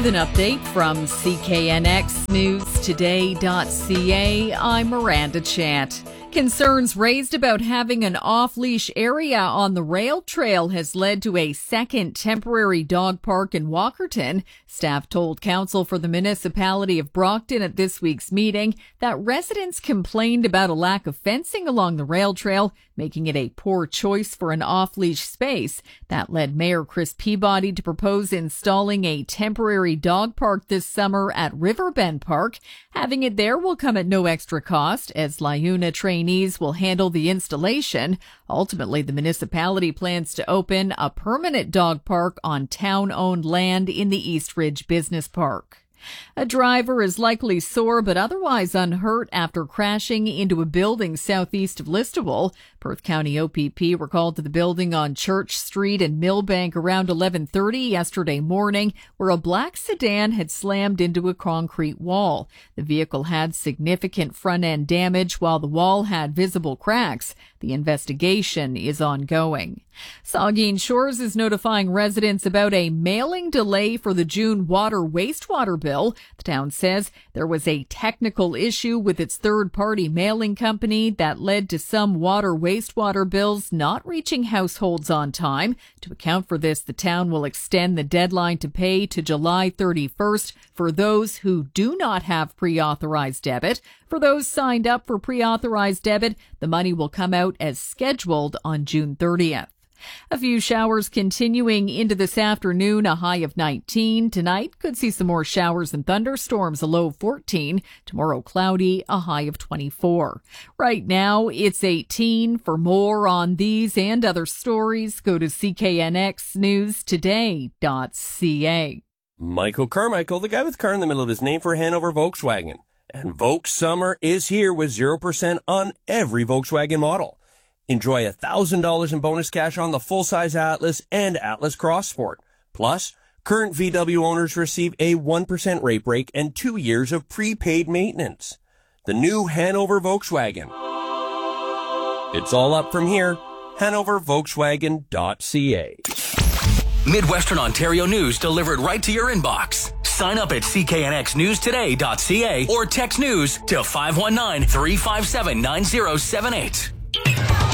With an update from CKNXNewsToday.ca, I'm Miranda Chant. Concerns raised about having an off-leash area on the rail trail has led to a second temporary dog park in Walkerton. Staff told council for the municipality of Brockton at this week's meeting that residents complained about a lack of fencing along the rail trail, making it a poor choice for an off-leash space. That led Mayor Chris Peabody to propose installing a temporary dog park this summer at Riverbend Park. Having it there will come at no extra cost, as LIUNA trainees will handle the installation. Ultimately, the municipality plans to open a permanent dog park on town-owned land in the East Ridge Business Park. A driver is likely sore but otherwise unhurt after crashing into a building southeast of Listowel. Perth County OPP were called to the building on Church Street in Millbank around 11:30 yesterday morning, where a black sedan had slammed into a concrete wall. The vehicle had significant front-end damage while the wall had visible cracks. The investigation is ongoing. Saugeen Shores is notifying residents about a mailing delay for the June wastewater bill. The town says there was a technical issue with its third-party mailing company that led to some wastewater bills not reaching households on time. To account for this, the town will extend the deadline to pay to July 31st for those who do not have pre-authorized debit. For those signed up for pre-authorized debit, the money will come out as scheduled on June 30th. A few showers continuing into this afternoon, a high of 19. Tonight could see some more showers and thunderstorms, a low of 14. Tomorrow cloudy, a high of 24. Right now it's 18. For more on these and other stories, go to CKNXNewsToday.ca. Michael Carmichael, the guy with car in the middle of his name, for Hanover Volkswagen. And Volks Summer is here with 0% on every Volkswagen model. Enjoy $1,000 in bonus cash on the full-size Atlas and Atlas Cross Sport. Plus, current VW owners receive a 1% rate break and 2 years of prepaid maintenance. The new Hanover Volkswagen. It's all up from here. HanoverVolkswagen.ca. Midwestern Ontario news delivered right to your inbox. Sign up at CKNXNewsToday.ca or text news to 519-357-9078.